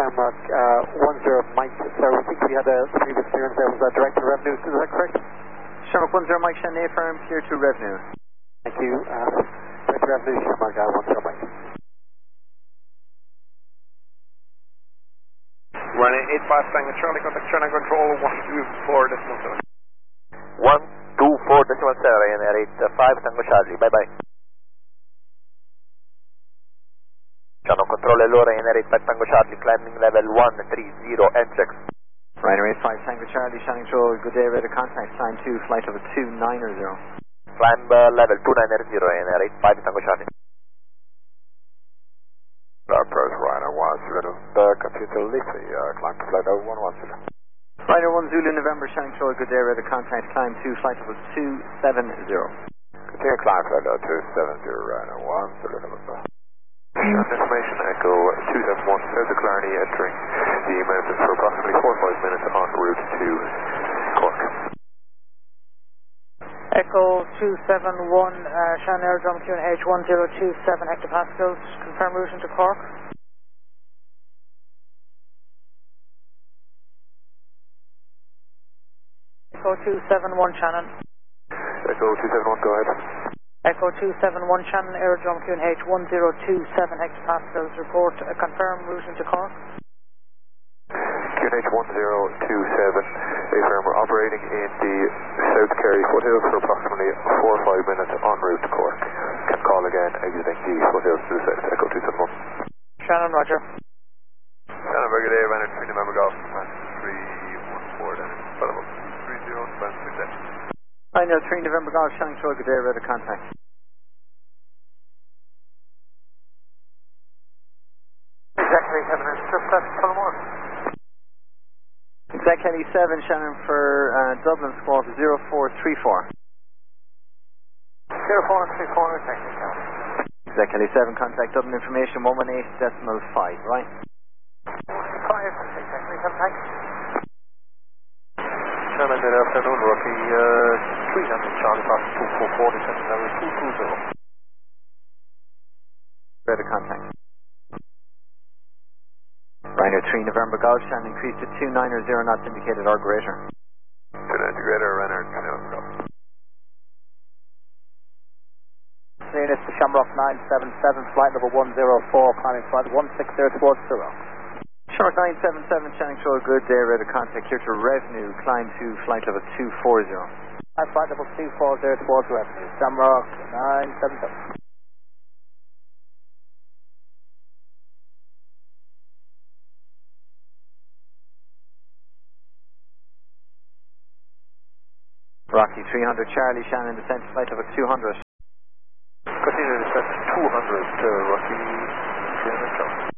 Shamrock 10 Mike. So I think we had a previous clearance there. Was that direct to revenue? Is that correct? Shamrock 10 Mike, Shannon firm, clear to revenue. Thank you. Direct to revenue, Shamrock 10 Mike. Running 85 Tango Charlie, contact channel control 124.7. 124.7, Ryanair 85 Tango Charlie, bye bye. Channel control hello, Ryanair 85 Tango Charlie, climbing level 130, NCX. Ryanair 85 Tango Charlie, Shannon control, good day, ready to contact, climb 2, flight level 290. Climb level 290, Ryanair 85 Tango Charlie. Approach Ryanair 1 Zulu, computer Lisi, climb to flight level 11 Zulu. Ryanair 1 Zulu November, Shannon control, good day, ready to contact, climb 2, flight level 270. Continue climb flight level 270, Ryanair 1 Zulu November. Information Echo 271, there's a Clarity entering the Memphis for approximately 4 or 5 minutes en route to Cork. Echo 271, Shannon Aerodrome QNH 1027 hectopascals, confirm routing to Cork. Echo 271, Shannon. Echo 271, go ahead. Echo 271, Shannon Aerodrome QNH 1027 hectopascals, report confirm routing to Cork. QNH 1027, affirm we're operating in the South Kerry foothills for approximately 4 or 5 minutes en route to Cork. Can call again exiting the foothills to the south, Echo 271. Shannon, roger. Shannon, very good day, Ryanair 3 November Golf, 314, then available 230, advance 6 engine. Ryanair 3 November Golf, Shannon control, good day, ready to contact. Exactly 7 minutes, just left Tullamore. Exec Heli 7, Shannon for Dublin squawk 0434. 0434, exactly. Exec Heli 7, contact Dublin information 118.5, right? 5, exactly 7, thanks. Shannon, good afternoon, Rocky 300 Charlie Fox 244, descending level 220. Ready to contact. Ryanair 3 November Golf, Shannon increased to 290 knots indicated or greater. 290 greater, Ryanair 3 November Golf. Units to Shamrock 977, flight level 104, climbing flight 160 towards 0. Shamrock 977, Shannon control, good day, ready to contact, clear to revenue, climb to flight level 240. Flight level 240 towards revenue, Shamrock 977. Rocky 300 Charlie, Shannon descent to flight level 200. Continue descent to 200, Rocky 300 Charlie.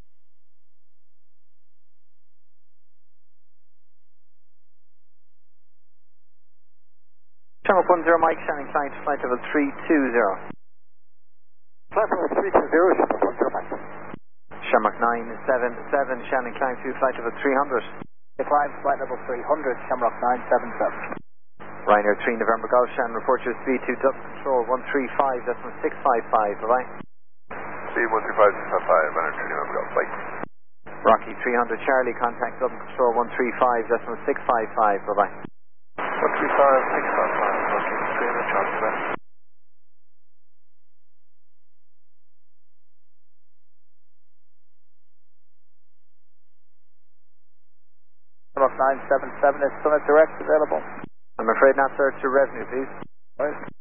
Shamrock 10 Mike, Shannon climb to flight level 320. Flight level 320, Shamrock 10 Mike. Shamrock 977, Shannon climb to flight level 300. Decline flight level 300, Shamrock 977. Ryanair 3 November Golf, Shannon report your speed to Dublin control 135, that's 655, bye bye. Speed 135, 655, Ryanair 3 November Golf, bye. Rocky 300 Charlie, contact Dublin control 135, that's 655, bye bye. 135, 655, Rocky 300 Charlie, bye. Shamrock 977 is Summit Direct available. I'm afraid not, sir, to revenue, please. Right.